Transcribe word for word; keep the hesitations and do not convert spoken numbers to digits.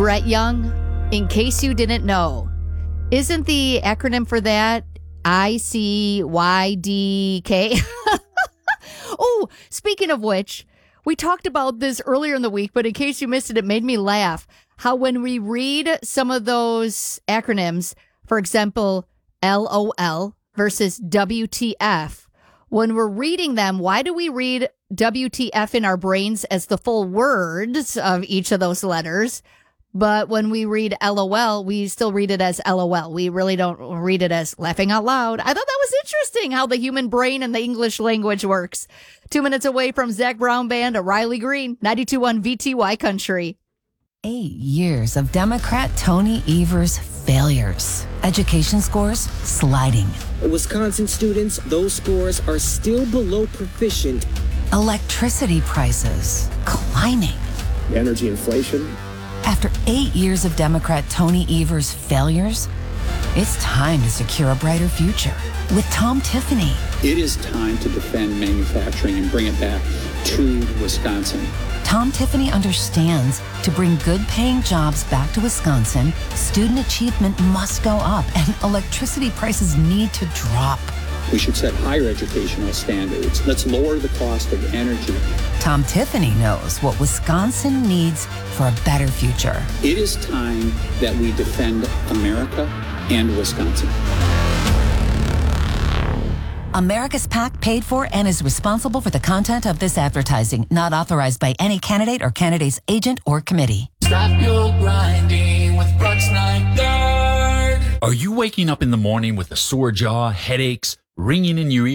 Brett Young, in case you didn't know, isn't the acronym for that I C Y D K? Oh, speaking of which, we talked about this earlier in the week, but in case you missed it, it made me laugh. How when we read some of those acronyms, for example, L O L versus W T F, when we're reading them, why do we read W T F in our brains as the full words of each of those letters? But when we read L O L, we still read it as L O L. We really don't read it as laughing out loud. I thought that was interesting how the human brain and the English language works. Two minutes away from Zach Brown Band, a Riley Green, ninety-two point one V T Y Country. Eight years of Democrat Tony Evers' failures. Education scores sliding. Wisconsin students, those scores are still below proficient. Electricity prices climbing. Energy inflation. After eight years of Democrat Tony Evers' failures, it's time to secure a brighter future with Tom Tiffany. It is time to defend manufacturing and bring it back to Wisconsin. Tom Tiffany understands to bring good-paying jobs back to Wisconsin, student achievement must go up and electricity prices need to drop. We should set higher educational standards. Let's lower the cost of energy. Tom Tiffany knows what Wisconsin needs for a better future. It is time that we defend America and Wisconsin. America's PAC paid for and is responsible for the content of this advertising, not authorized by any candidate or candidate's agent or committee. Stop your grinding with Brooks Nygaard. Are you waking up in the morning with a sore jaw, headaches, ringing in your ears?